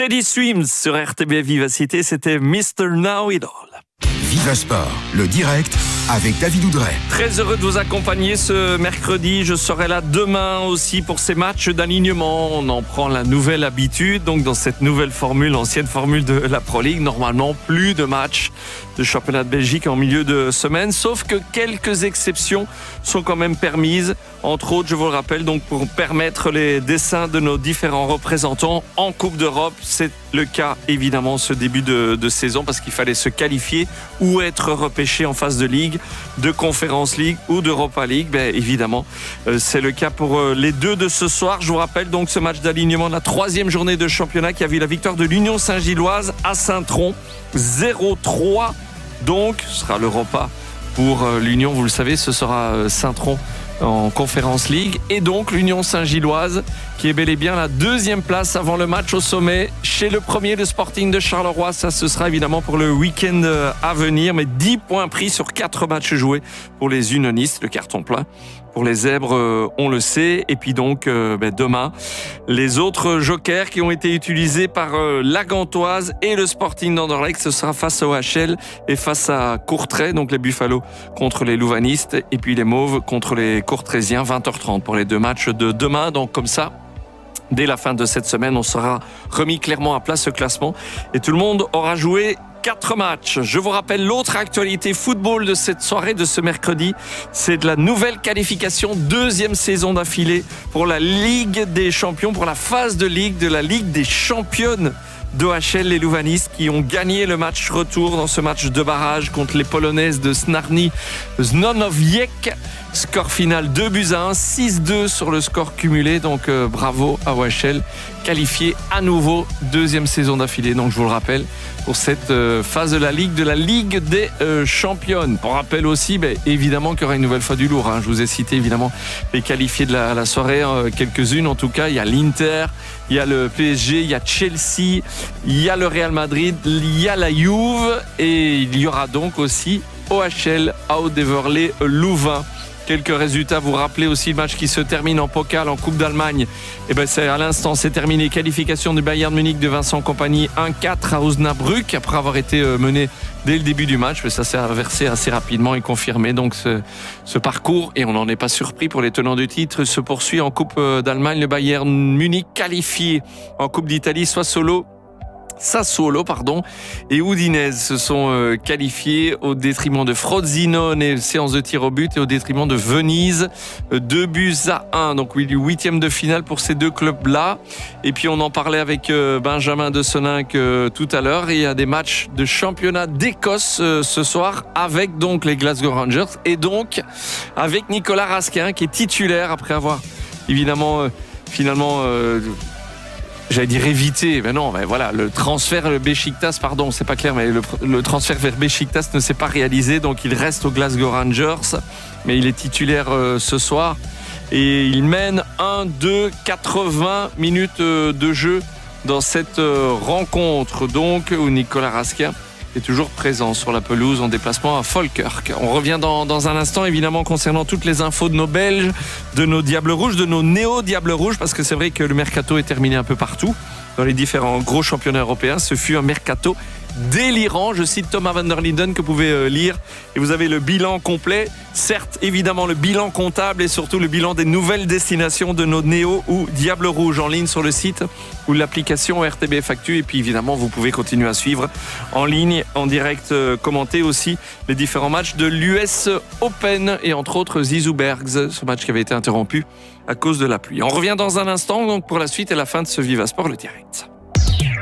Teddy Swims sur RTBF Vivacité, c'était Mr. Know It All. Viva Sport, le direct avec David Oudret. Très heureux de vous accompagner ce mercredi. Je serai là demain aussi pour ces matchs d'alignement. On en prend la nouvelle habitude. Donc dans cette nouvelle formule, ancienne formule de la Pro League, normalement plus de matchs de championnat de Belgique en milieu de semaine. Sauf que quelques exceptions sont quand même permises. Entre autres, je vous le rappelle, donc pour permettre les dessins de nos différents représentants en Coupe d'Europe. C'est le cas évidemment ce début de saison parce qu'il fallait se qualifier ou être repêché en phase de Ligue, de Conference League ou d'Europa League. Ben, évidemment, c'est le cas pour les deux de ce soir. Je vous rappelle donc ce match d'alignement de la 3e journée de championnat qui a vu la victoire de l'Union Saint-Gilloise à Saint-Tron 0-3. Donc, ce sera l'Europa pour l'Union. Vous le savez, ce sera Saint-Tron en Conference League. Et donc, l'Union Saint-Gilloise qui est bel et bien la 2e place avant le match au sommet chez le premier, le Sporting de Charleroi. Ça, ce sera évidemment pour le week-end à venir. Mais 10 points pris sur 4 matchs joués pour les unionistes. Le carton plein. Pour les zèbres, on le sait. Et puis donc, demain, les autres jokers qui ont été utilisés par la Gantoise et le Sporting d'Anderlecht, ce sera face au HL et face à Courtrai. Donc les Buffalo contre les Louvanistes et puis les Mauves contre les Courtraisiens. 20h30 pour les deux matchs de demain. Donc comme ça, dès la fin de cette semaine, on sera remis clairement à plat ce classement et tout le monde aura joué 4 matchs. Je vous rappelle l'autre actualité football de cette soirée, de ce mercredi, c'est de la nouvelle qualification, 2e saison d'affilée pour la Ligue des Champions, pour la phase de Ligue de la Ligue des Championnes d'OHL, les Louvanistes qui ont gagné le match retour dans ce match de barrage contre les Polonaises de Snarny Znanowiec. Score final 2-1, 6-2 sur le score cumulé. Donc bravo à OHL, qualifié à nouveau 2e saison d'affilée. Donc je vous le rappelle pour cette phase de la Ligue des Championnes. Pour rappel aussi, évidemment qu'il y aura une nouvelle fois du lourd. Je vous ai cité évidemment les qualifiés de la soirée, quelques-unes en tout cas. Il y a l'Inter, il y a le PSG, il y a Chelsea, il y a le Real Madrid, il y a la Juve et il y aura donc aussi OHL Haut-Déverlé Louvain. Quelques résultats, vous rappelez aussi le match qui se termine en Pokal, en Coupe d'Allemagne. C'est à l'instant, c'est terminé. Qualification du Bayern Munich de Vincent Kompany, 1-4 à Osnabrück, après avoir été mené dès le début du match. Mais ça s'est inversé assez rapidement et confirmé. Donc ce parcours, et on n'en est pas surpris pour les tenants du titre, se poursuit en Coupe d'Allemagne. Le Bayern Munich qualifié en Coupe d'Italie, Sassuolo et Udinese se sont qualifiés au détriment de Frosinone et séance de tir au but et au détriment de Venise, 2-1. Donc oui, 8e de finale pour ces deux clubs-là. Et puis on en parlait avec Benjamin de Soninck tout à l'heure. Et il y a des matchs de championnat d'Écosse ce soir avec donc les Glasgow Rangers et donc avec Nicolas Raskin qui est titulaire après avoir évidemment finalement j'allais dire éviter, mais non, voilà, le transfert le Beşiktaş, pardon, c'est pas clair, mais le transfert vers Beşiktaş ne s'est pas réalisé, donc il reste aux Glasgow Rangers, mais il est titulaire ce soir et il mène 80 minutes de jeu dans cette rencontre, donc où Nicolas Raskin est toujours présent sur la pelouse en déplacement à Falkirk. On revient dans un instant évidemment concernant toutes les infos de nos Belges, de nos Diables Rouges, de nos néo-Diables Rouges, parce que c'est vrai que le mercato est terminé un peu partout dans les différents gros championnats européens. Ce fut un mercato délirant. Je cite Thomas van der Linden que vous pouvez lire et vous avez le bilan complet. Certes, évidemment, le bilan comptable et surtout le bilan des nouvelles destinations de nos néo ou Diables Rouges en ligne sur le site ou l'application RTBF Actu. Et puis évidemment, vous pouvez continuer à suivre en ligne, en direct, commenter aussi les différents matchs de l'US Open et entre autres Zizou Bergs, ce match qui avait été interrompu à cause de la pluie. On revient dans un instant donc pour la suite et la fin de ce Viva Sport, le direct.